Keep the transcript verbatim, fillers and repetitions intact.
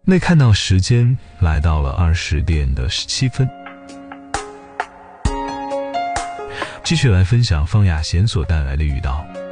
那看到时间来到了二十点的十七分，继续来分享方雅贤所带来的语道。